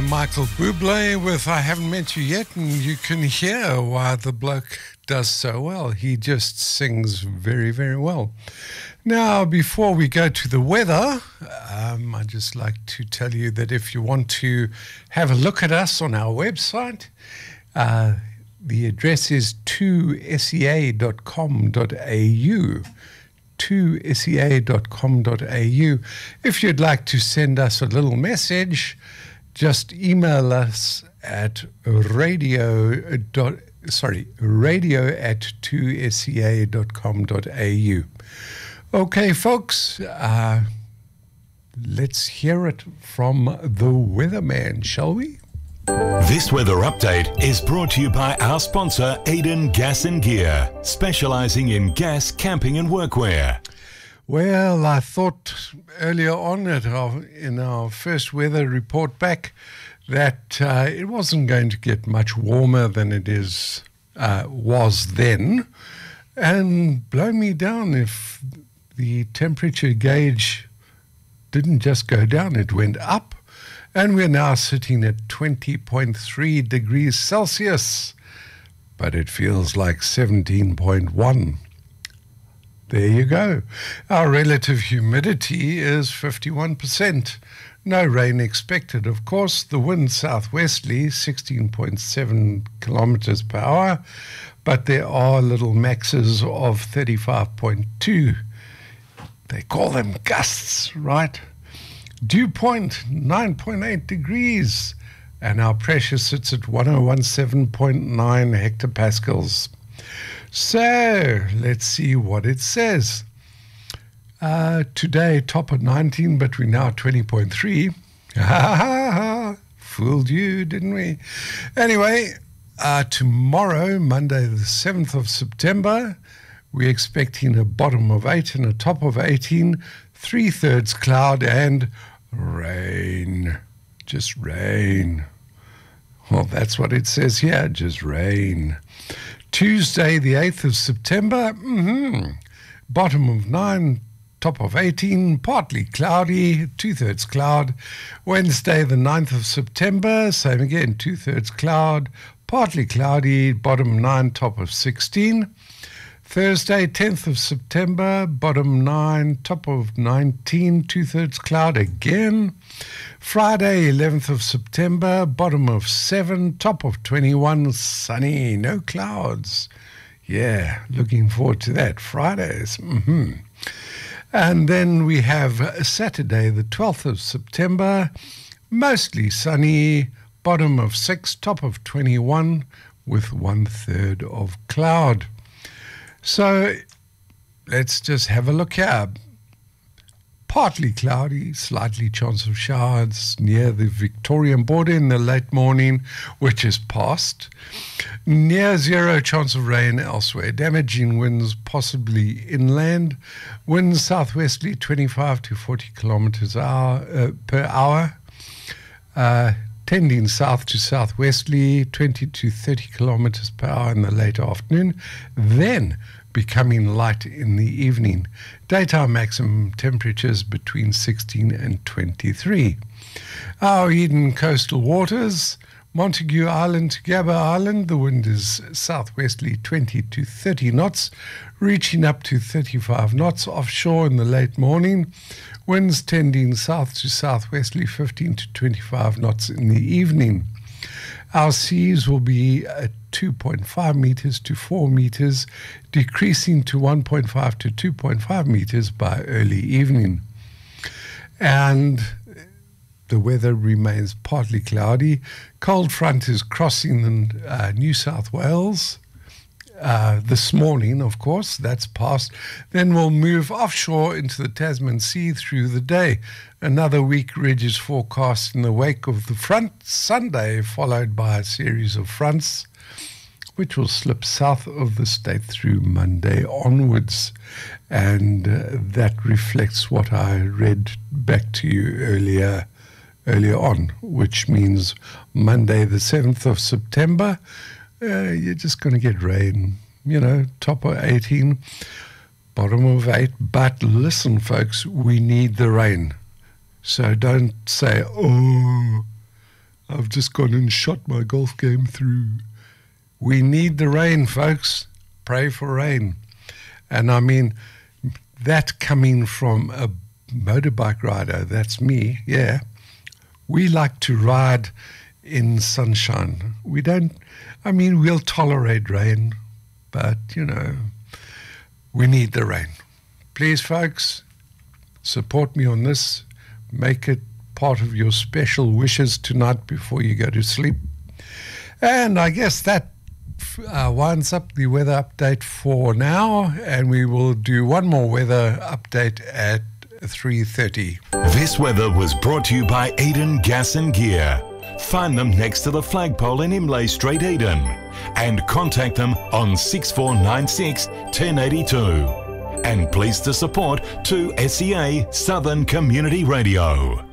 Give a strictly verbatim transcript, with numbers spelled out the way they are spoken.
Michael Bublé with I Haven't Met You Yet, and you can hear why the bloke does so well. He just sings very, very well. Now, before we go to the weather, um, I'd just like to tell you that if you want to have a look at us on our website, uh, the address is two S E A dot com dot A U. two S E A dot com dot A U. If you'd like to send us a little message, just email us at radio dot, sorry, radio at two S E A dot com dot A U. Okay, folks, uh, let's hear it from the weatherman, shall we? This weather update is brought to you by our sponsor, Aiden Gas and Gear, specializing in gas, camping and workwear. Well, I thought earlier on at our, in our first weather report back that uh, it wasn't going to get much warmer than it is uh, was then. And blow me down if the temperature gauge didn't just go down, it went up. And we're now sitting at twenty point three degrees Celsius, but it feels like seventeen point one. There you go. Our relative humidity is fifty-one percent. No rain expected, of course. The wind southwesterly, sixteen point seven kilometers per hour, but there are little maxes of thirty-five point two. They call them gusts, right? Dew point, nine point eight degrees, and our pressure sits at ten seventeen point nine hectopascals. So, let's see what it says. Uh, today, top at nineteen, but we're now twenty point three. Ha ha ha! Fooled you, didn't we? Anyway, uh, tomorrow, Monday the seventh of September, we're expecting a bottom of eight and a top of eighteen, three-thirds cloud and rain. Just rain. Well, that's what it says here, just rain. Tuesday, the eighth of September, mm-hmm. bottom of nine, top of eighteen, partly cloudy, two-thirds cloud. Wednesday, the ninth of September, same again, two-thirds cloud, partly cloudy, bottom nine, top of sixteen. Thursday, tenth of September, bottom nine, top of nineteen, two-thirds cloud again. Friday, eleventh of September, bottom of seven, top of twenty-one, sunny, no clouds. Yeah, looking forward to that. Fridays. Mm-hmm. And then we have Saturday, the twelfth of September, mostly sunny, bottom of six, top of twenty-one, with one-third of cloud. So let's just have a look here. Partly cloudy, slightly chance of showers near the Victorian border in the late morning, which is past. Near zero chance of rain elsewhere. Damaging winds possibly inland. Winds southwesterly twenty-five to forty kilometers hour, uh, per hour. Uh, tending south to southwesterly, twenty to thirty kilometers per hour in the late afternoon, then becoming light in the evening. Daytime maximum temperatures between sixteen and twenty-three. Our Eden coastal waters, Montague Island to Gabba Island, the wind is southwesterly twenty to thirty knots, reaching up to thirty-five knots offshore in the late morning. Winds tending south to southwesterly fifteen to twenty-five knots in the evening. Our seas will be at two point five meters to four meters, decreasing to one point five to two point five meters by early evening. And the weather remains partly cloudy. Cold front is crossing uh, New South Wales uh, this morning, of course, that's past. Then we'll move offshore into the Tasman Sea through the day. Another weak ridge is forecast in the wake of the front Sunday, followed by a series of fronts, which will slip south of the state through Monday onwards. And uh, that reflects what I read back to you earlier earlier on, which means Monday the seventh of September, uh, you're just going to get rain, you know, top of eighteen, bottom of eight. But listen, folks, we need the rain. So don't say, oh, I've just gone and shot my golf game through. We need the rain, folks. Pray for rain. And I mean, that coming from a motorbike rider, that's me, yeah. We like to ride in sunshine. We don't, I mean, we'll tolerate rain, but, you know, we need the rain. Please, folks, support me on this. Make it part of your special wishes tonight before you go to sleep. And I guess that uh, winds up the weather update for now, and we will do one more weather update at three thirty. This weather was brought to you by Eden Gas and Gear. Find them next to the flagpole in Imlay Street, Eden, and contact them on six four nine six, one zero eight two. And pleased to support two S E A Southern Community Radio.